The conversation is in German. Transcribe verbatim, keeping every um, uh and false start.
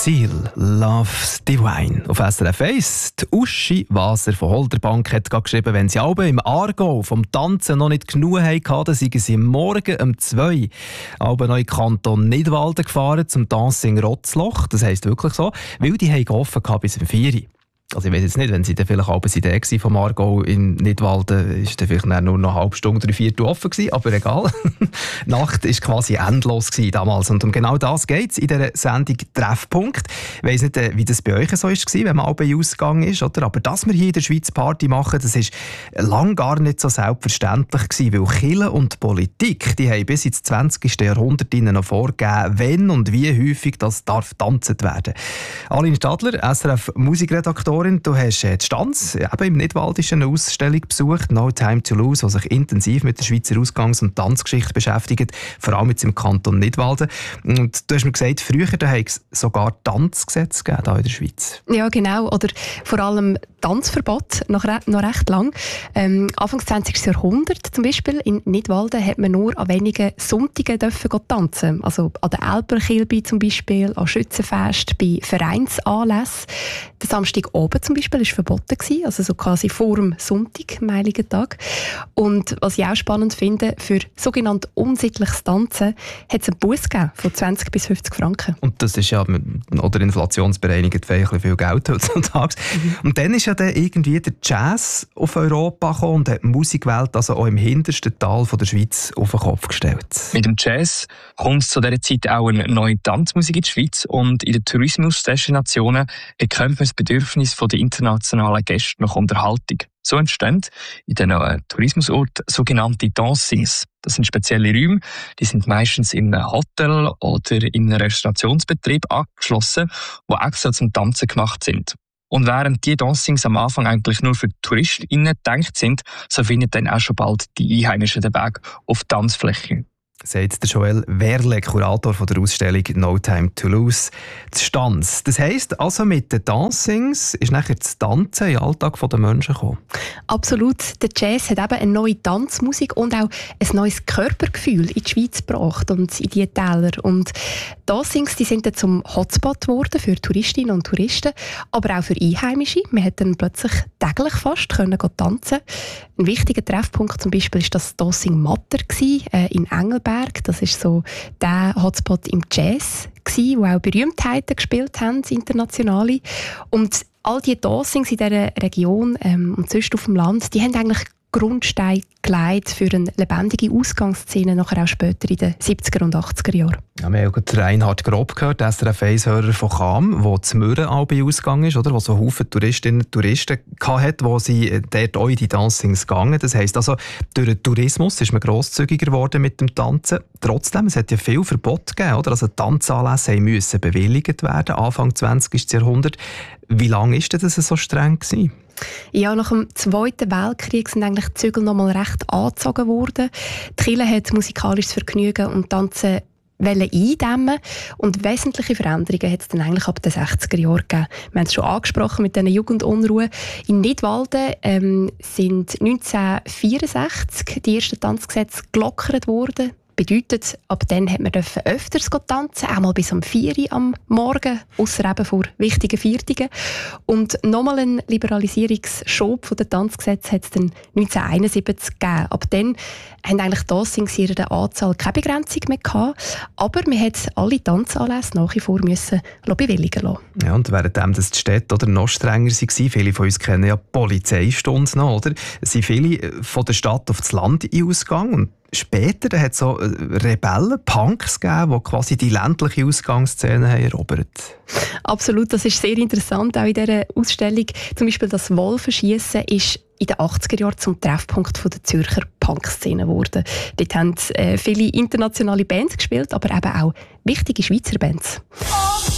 Seal, Love's Divine. Auf S R F eins. Die Uschi Waser von Holderbank hat geschrieben, wenn sie alle im Aargau vom Tanzen noch nicht genug hatten, dann seien sie morgen um zwei alle noch in den Kanton Nidwalden gefahren zum Dancing Rotzloch. Das heisst wirklich so, weil die haben offen bis um vier Uhr. Also ich weiß jetzt nicht, wenn sie dann vielleicht abends Idee waren vom Aargau in Nidwalden, ist dann vielleicht nur noch eine halbe Stunde, drei Viertel offen gewesen, aber egal. Die Nacht war quasi endlos gewesen damals und um genau das geht es in dieser Sendung «Treffpunkt». Ich weiss nicht, wie das bei euch so war, wenn man abends ausgegangen ist, oder? Aber dass wir hier in der Schweiz Party machen, das war lange gar nicht so selbstverständlich gewesen, weil Kirche und Politik, die haben bis ins zwanzigsten Jahrhundert noch vorgegeben, wenn und wie häufig das darf tanzt werden. Aline Stadler, S R F-Musikredaktorin, du hast die Stanz eben im Nidwaldischen eine Ausstellung besucht, «No Time to Lose», die sich intensiv mit der Schweizer Ausgangs- und Tanzgeschichte beschäftigt, vor allem jetzt im Kanton Nidwalden. Und du hast mir gesagt, früher hat es sogar Tanzgesetze gegeben hier in der Schweiz. Ja, genau. Oder vor allem Tanzverbot, noch, re- noch recht lang. Ähm, Anfang des zwanzigsten Jahrhunderts zum Beispiel in Nidwalden hat man nur an wenigen Sonntagen dürfen tanzen. Also an der Elberkilbe zum Beispiel, an Schützenfest, bei Vereinsanlässen. Der Samstag oben zum Beispiel war verboten, also so quasi vor dem Sonntag, am Heiligen Tag. Und was ich auch spannend finde, für sogenannt unsittliches Tanzen hat es einen Buss gegeben von zwanzig bis fünfzig Franken. Und das ist ja, oder inflationsbereinigt, ein viel Geld heutzutage. Mhm. Und dann ist ja dann irgendwie der Jazz auf Europa gekommen und hat die Musikwelt also auch im hintersten Tal von der Schweiz auf den Kopf gestellt. Mit dem Jazz kommt zu dieser Zeit auch eine neue Tanzmusik in die Schweiz und in den Tourismusdestinationen erkennt man das Bedürfnis der internationalen Gäste nach Unterhaltung. So entstehen in diesen äh, Tourismusorten sogenannte Dancings. Das sind spezielle Räume, die sind meistens in einem Hotel oder in einem Restaurationsbetrieb angeschlossen, die extra zum Tanzen gemacht sind. Und während die Dancings am Anfang eigentlich nur für TouristInnen gedacht sind, so finden dann auch schon bald die Einheimischen den Weg auf die Tanzfläche. Sagt der Joel Werle, Kurator von der Ausstellung «No Time to Lose», die Stanz. Das heisst, also mit den Dancings ist nachher das Tanzen in den Alltag der Menschen gekommen? Absolut. Der Jazz hat eben eine neue Tanzmusik und auch ein neues Körpergefühl in die Schweiz gebracht und in diese Täler. Und Dancings, die sind dann zum Hotspot geworden für Touristinnen und Touristen, aber auch für Einheimische. Man hat dann plötzlich täglich fast können tanzen. Ein wichtiger Treffpunkt zum Beispiel war das Dancing Matter äh, in Engelberg. Das ist so der Hotspot im Jazz, wo auch Berühmtheiten gespielt haben, internationale. Und all die Dancings in dieser Region ähm, und sonst auf dem Land, die haben eigentlich Grundstein gelegt für eine lebendige Ausgangsszene, nachher auch später in den siebziger und achtziger Jahren. Ja, wir haben ja Reinhard Grob gehört, S R F eins-Hörer von Cham, der zu Mürren ausgegangen ist, oder? Wo so Haufen Touristinnen und Touristen hatte, wo sie dort auch in die Dancings gegangen. Das heisst also, durch den Tourismus ist man grosszügiger geworden mit dem Tanzen. Trotzdem, es hat ja viel Verbot gegeben, oder? Also Tanzanlässe mussten bewilligt werden, Anfang zwanzigsten Jahrhundert. Wie lange war das so streng gewesen? Ja, nach dem Zweiten Weltkrieg sind eigentlich die Zügel noch mal recht angezogen worden. Die Kirche hat musikalisches Vergnügen und Tanzen eindämmen und wesentliche Veränderungen hat es dann eigentlich ab den sechziger Jahren gegeben. Wir haben es schon angesprochen mit diesen Jugendunruhen. In Nidwalden ähm, sind neunzehnhundertvierundsechzig die ersten Tanzgesetze gelockert worden. Bedeutet, ab dann hat man öfters tanzen, auch mal bis um vier Uhr am Morgen, ausser eben vor wichtigen Viertigen. Und nochmal einen Liberalisierungsschub von den Tanzgesetzen hat es dann neunzehnhunderteinundsiebzig gegeben. Ab dann haben eigentlich Dancings in ihrer Anzahl keine Begrenzung mehr gehabt, aber man hat alle Tanzanlässe nach wie vor müssen bewilligen lassen. Ja, und währenddem das die Städte oder noch strenger waren, viele von uns kennen ja die Polizeistunden noch, oder? Es sind viele von der Stadt auf das Land ausgegangen und später hat es so Rebellen, Punks gegeben, die quasi die ländliche Ausgangsszene haben erobert. Absolut, das ist sehr interessant, auch in dieser Ausstellung. Zum Beispiel das Wolfenschiessen ist in den achtziger Jahren zum Treffpunkt von der Zürcher Punk-Szene geworden. Dort haben äh, viele internationale Bands gespielt, aber eben auch wichtige Schweizer Bands.